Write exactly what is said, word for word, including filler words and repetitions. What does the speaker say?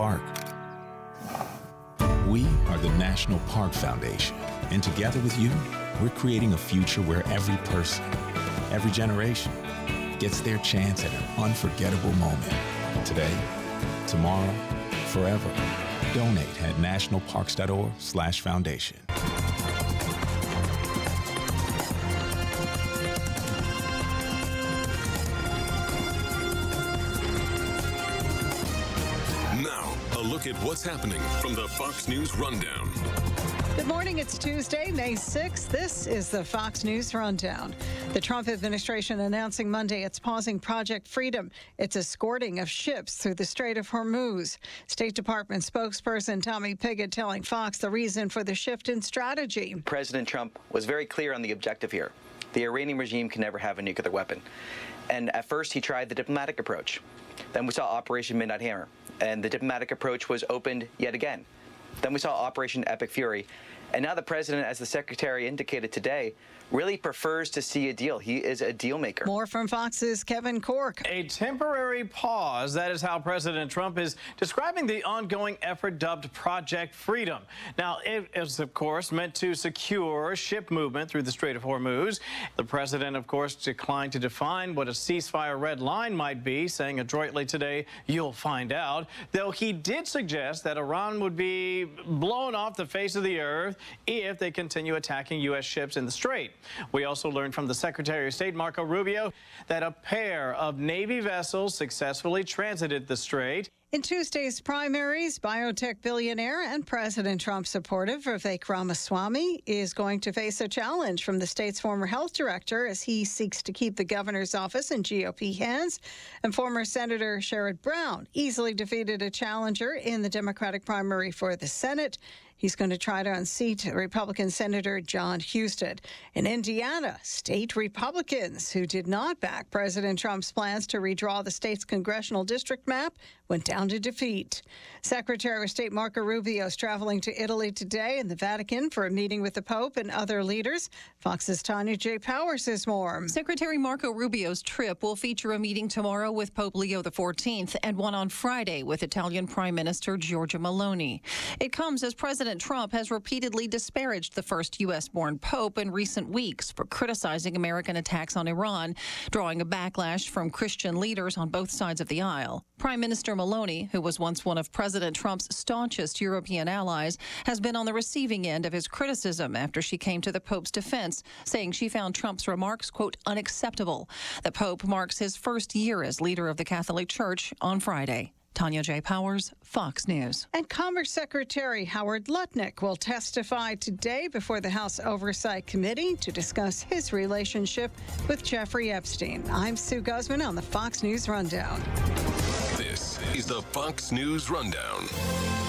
park. We are the National Park Foundation, and together with you, we're creating a future where every person, every generation, gets their chance at an unforgettable moment. Today, tomorrow, forever. Donate at nationalparks.org slash foundation. Now, a look at what's happening from the Fox News Rundown. Good morning. It's Tuesday, May sixth. This is the Fox News Rundown. The Trump administration announcing Monday it's pausing Project Freedom. It's escorting of ships through the Strait of Hormuz. State Department spokesperson Tommy Pigott telling Fox the reason for the shift in strategy. President Trump was very clear on the objective here. The Iranian regime can never have a nuclear weapon. And at first, he tried the diplomatic approach. Then we saw Operation Midnight Hammer, and the diplomatic approach was opened yet again. Then we saw Operation Epic Fury. And now the president, as the secretary indicated today, really prefers to see a deal. He is a deal maker. More from Fox's Kevin Corke. A temporary pause. That is how President Trump is describing the ongoing effort dubbed Project Freedom. Now, it is, of course, meant to secure ship movement through the Strait of Hormuz. The president, of course, declined to define what a ceasefire red line might be, saying adroitly today, "You'll find out." Though he did suggest that Iran would be blown off the face of the earth if they continue attacking U S ships in the Strait. We also learned from the Secretary of State, Marco Rubio, that a pair of Navy vessels successfully transited the Strait. In Tuesday's primaries, biotech billionaire and President Trump supporter Vivek Ramaswamy is going to face a challenge from the state's former health director as he seeks to keep the governor's office in G O P hands. And former Senator Sherrod Brown easily defeated a challenger in the Democratic primary for the Senate. He's going to try to unseat Republican Senator John Husted. In Indiana, state Republicans who did not back President Trump's plans to redraw the state's congressional district map went down to defeat. Secretary of State Marco Rubio is traveling to Italy today and the Vatican for a meeting with the Pope and other leaders. Fox's Tanya J. Powers says more. Secretary Marco Rubio's trip will feature a meeting tomorrow with Pope Leo the fourteenth and one on Friday with Italian Prime Minister Giorgia Meloni. It comes as President Trump has repeatedly disparaged the first U S-born pope in recent weeks for criticizing American attacks on Iran, drawing a backlash from Christian leaders on both sides of the aisle. Prime Minister Meloni, who was once one of President Trump's staunchest European allies, has been on the receiving end of his criticism after she came to the Pope's defense, saying she found Trump's remarks, quote, unacceptable. The Pope marks his first year as leader of the Catholic Church on Friday. Tanya J. Powers, Fox News. And Commerce Secretary Howard Lutnick will testify today before the House Oversight Committee to discuss his relationship with Jeffrey Epstein. I'm Sue Guzman on the Fox News Rundown. This is the Fox News Rundown.